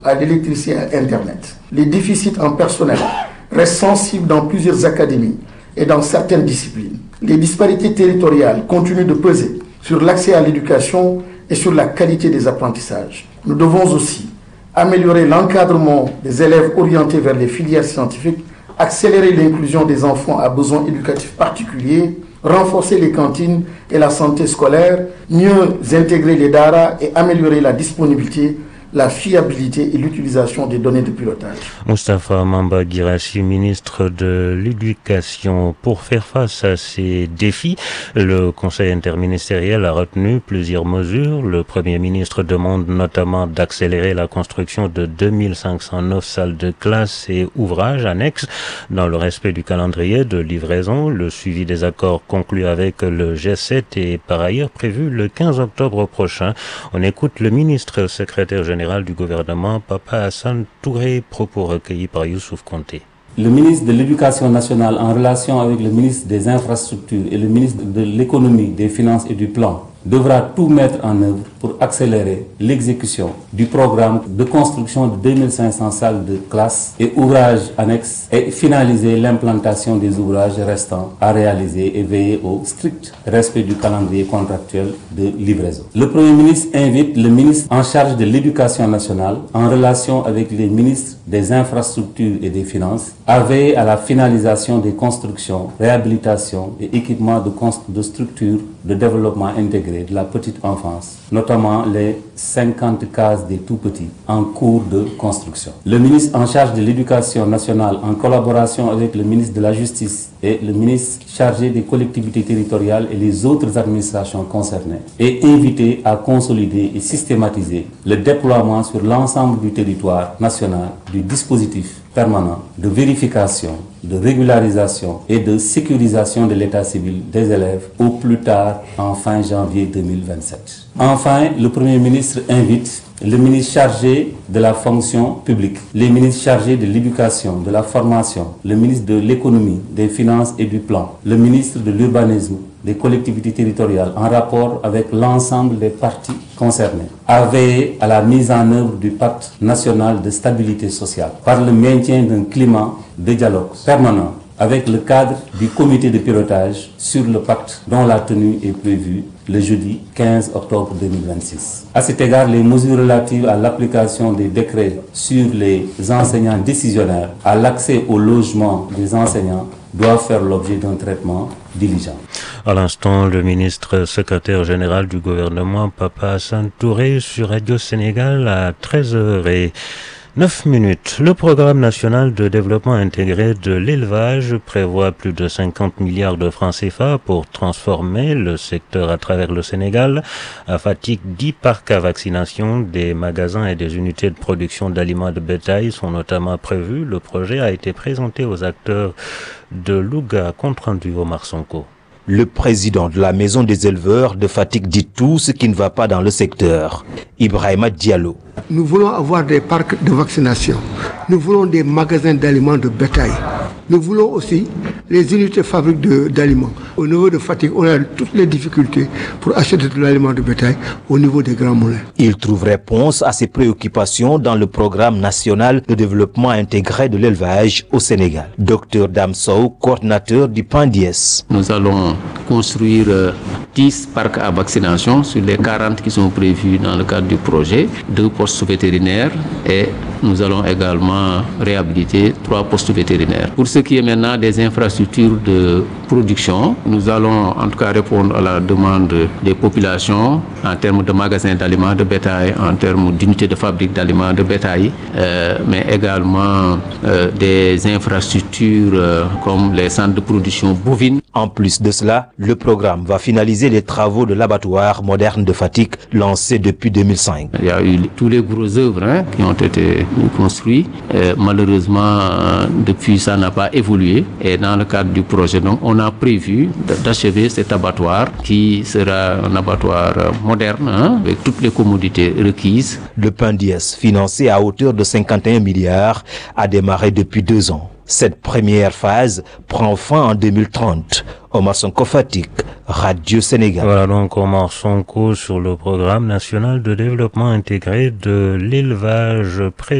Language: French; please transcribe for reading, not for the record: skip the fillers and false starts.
à l'électricité et à Internet. Les déficits en personnel restent sensibles dans plusieurs académies et dans certaines disciplines. Les disparités territoriales continuent de peser sur l'accès à l'éducation et sur la qualité des apprentissages. Nous devons aussi améliorer l'encadrement des élèves orientés vers les filières scientifiques, accélérer l'inclusion des enfants à besoins éducatifs particuliers, renforcer les cantines et la santé scolaire, mieux intégrer les daara et améliorer la disponibilité, la fiabilité et l'utilisation des données de pilotage. Moustapha Mamba Guirassy, ministre de l'Éducation. Pour faire face à ces défis, le Conseil interministériel a retenu plusieurs mesures. Le Premier ministre demande notamment d'accélérer la construction de 2509 salles de classe et ouvrages annexes dans le respect du calendrier de livraison. Le suivi des accords conclus avec le G7 est par ailleurs prévu le 15 octobre prochain. On écoute le ministre secrétaire général du gouvernement, Papa Hassan Touré, propos recueillis par Youssouf Konté. Le ministre de l'Éducation nationale, en relation avec le ministre des Infrastructures et le ministre de l'Économie, des Finances et du Plan, devra tout mettre en œuvre pour accélérer l'exécution du programme de construction de 2500 salles de classe et ouvrages annexes et finaliser l'implantation des ouvrages restants à réaliser et veiller au strict respect du calendrier contractuel de livraison. Le Premier ministre invite le ministre en charge de l'Éducation nationale, en relation avec les ministres des Infrastructures et des Finances, à veiller à la finalisation des constructions, réhabilitation et équipements de structures de développement intégré de la petite enfance, notamment les 50 cases des tout-petits en cours de construction. Le ministre en charge de l'Éducation nationale, en collaboration avec le ministre de la Justice et le ministre chargé des collectivités territoriales et les autres administrations concernées, est invité à consolider et systématiser le déploiement sur l'ensemble du territoire national du dispositif permanent de vérification, de régularisation et de sécurisation de l'état civil des élèves au plus tard en fin janvier 2027. Enfin, le Premier ministre invite le ministre chargé de la fonction publique, les ministres chargés de l'éducation, de la formation, le ministre de l'économie, des finances et du plan, le ministre de l'urbanisme, des collectivités territoriales, en rapport avec l'ensemble des parties concernées, à veiller à la mise en œuvre du pacte national de stabilité sociale par le maintien d'un climat de dialogue permanent avec le cadre du comité de pilotage sur le pacte dont la tenue est prévue le jeudi 15 octobre 2026. À cet égard, les mesures relatives à l'application des décrets sur les enseignants décisionnaires, à l'accès au logement des enseignants, doivent faire l'objet d'un traitement diligent. À l'instant, le ministre secrétaire général du gouvernement, Papa Hassan Touré, sur Radio Sénégal à 13h09. Le programme national de développement intégré de l'élevage prévoit plus de 50 milliards de francs CFA pour transformer le secteur à travers le Sénégal. À Fatick, 10 parcs à vaccination, des magasins et des unités de production d'aliments de bétail sont notamment prévus. Le projet a été présenté aux acteurs de Louga, compte rendu Omar Sonko. Le président de la maison des éleveurs de Fatick dit tout ce qui ne va pas dans le secteur. Ibrahima Diallo. Nous voulons avoir des parcs de vaccination. Nous voulons des magasins d'aliments de bétail. Nous voulons aussi les unités fabriques d'aliments. Au niveau de Fatick, on a toutes les difficultés pour acheter de l'aliment de bétail au niveau des grands moulins. Il trouve réponse à ces préoccupations dans le programme national de développement intégré de l'élevage au Sénégal. Dr Damsow, coordinateur du PANDIES. Nous allons construire 10 parcs à vaccination sur les 40 qui sont prévus dans le cadre du projet, 2 postes vétérinaires et nous allons également réhabiliter 3 postes vétérinaires. Pour ce qui est maintenant des infrastructures de production, nous allons en tout cas répondre à la demande des populations en termes de magasins d'aliments de bétail, en termes d'unités de fabrique d'aliments de bétail, mais également des infrastructures comme les centres de production bovine. En plus de cela, le programme va finaliser les travaux de l'abattoir moderne de Fatick lancé depuis 2005. Il y a eu tous les gros œuvres qui ont été construits. Malheureusement, depuis ça n'a pas évolué. Et dans le cadre du projet, donc, on a prévu d'achever cet abattoir qui sera un abattoir moderne avec toutes les commodités requises. Le PANDIES, financé à hauteur de 51 milliards, a démarré depuis 2 ans. Cette première phase prend fin en 2030. Omar Sonko Fatick, Radio Sénégal. Voilà donc Omar Sonko sur le programme national de développement intégré de l'élevage.